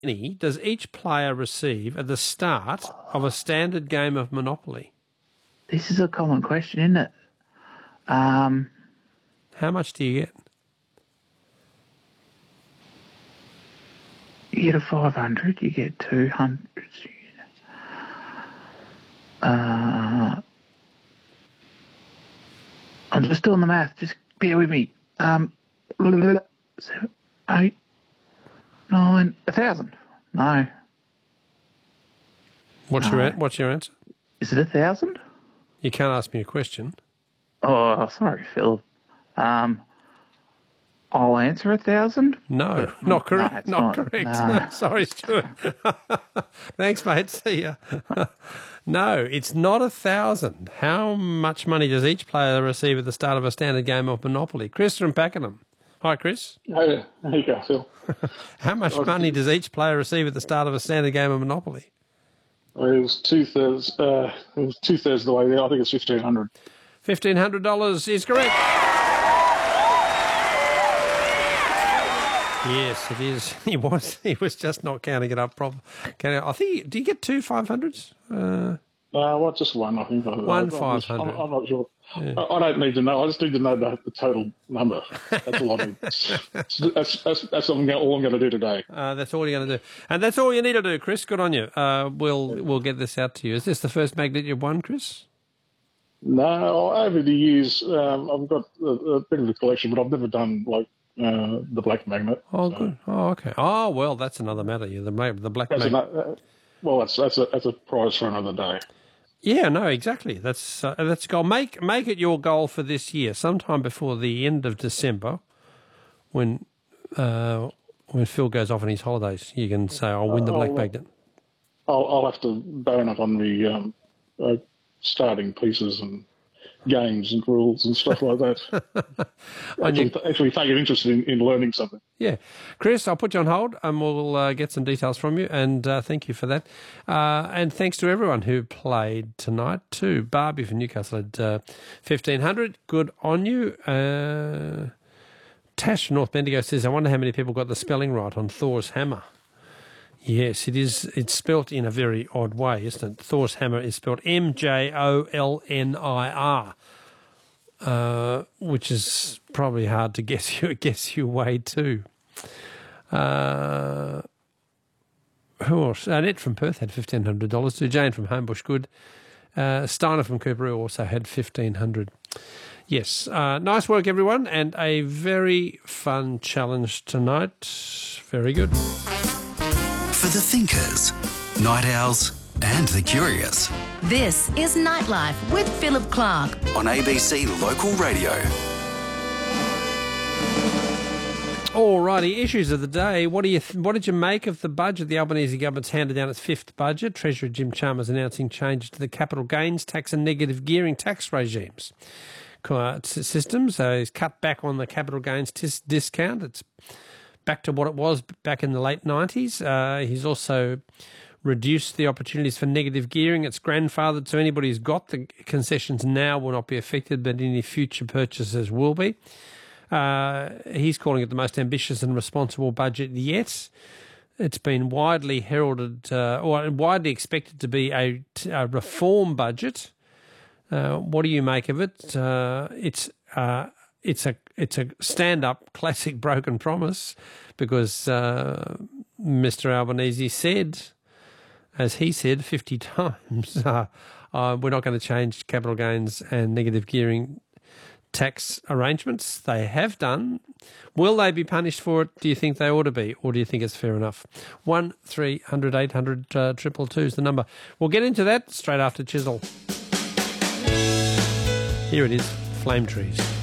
many does each player receive at the start of a standard game of Monopoly? This is a common question, isn't it? How much do you get? You get a 500, you get 200. I'm just doing the math. Just bear with me. 7, 8, 9, 1,000. No. What's your answer? Is it 1,000? You can't ask me a question. Oh, sorry, Phil. I'll answer 1,000. No, not correct. No, not correct. No. Sorry, Stuart. Thanks, mate. See ya. No, it's not 1,000. How much money does each player receive at the start of a standard game of Monopoly? Chris from Pakenham. Hi, Chris. Hey, there you go, Phil. How much money does each player receive at the start of a standard game of Monopoly? Well, it was two-thirds of the way there. I think it's $1,500. $1,500 is correct. Yes, it is. He was just not counting it up properly. I think. Do you get two 500s? Well, just one, I think. One 500. I'm not sure. Yeah. I don't need to know. I just need to know the total number. That's all I need. That's all I'm going to do today. That's all you're going to do, and that's all you need to do, Chris. Good on you. We'll get this out to you. Is this the first magnet you've won, Chris? No, over the years, I've got a bit of a collection, but I've never done the black magnet. Oh, good. Oh, okay. Oh, well, that's another matter. Yeah, the black magnet. That's a prize for another day. Yeah, no, exactly. That's a goal. Make it your goal for this year, sometime before the end of December, when Phil goes off on his holidays. You can say, "I'll win the black magnet." I'll have to bone up on the starting pieces and games and rules and stuff like that. actually take an interest in learning something. Yeah. Chris, I'll put you on hold and we'll get some details from you, and thank you for that. And thanks to everyone who played tonight too. Barbie from Newcastle had 1,500. Good on you. Tash from North Bendigo says, I wonder how many people got the spelling right on Thor's hammer. Yes, it is. It's spelt in a very odd way, isn't it? Thor's hammer is spelled Mjolnir, which is probably hard to guess your way to. Who else? Annette from Perth had $1,500 too. Jane from Homebush Good. Steiner from Cooperoo also had $1,500. Yes, nice work, everyone, and a very fun challenge tonight. Very good. For the thinkers, night owls and the curious. This is Nightlife with Philip Clark on ABC Local Radio. Alrighty, issues of the day. What did you make of the budget? The Albanese government's handed down its fifth budget. Treasurer Jim Chalmers announcing changes to the capital gains tax and negative gearing tax regimes. Systems. He's cut back on the capital gains discount. It's back to what it was back in the late 90s. He's also reduced the opportunities for negative gearing. It's grandfathered, so anybody who's got the concessions now will not be affected, but any future purchases will be. He's calling it the most ambitious and responsible budget yet. It's been widely heralded or widely expected to be a reform budget. What do you make of it? It's a stand-up classic broken promise, because Mr. Albanese said, as he said 50 times, we're not going to change capital gains and negative gearing tax arrangements. They have done. Will they be punished for it? Do you think they ought to be, or do you think it's fair enough? 1300 800 222 is the number. We'll get into that straight after Chisel. Here it is, Flame Trees.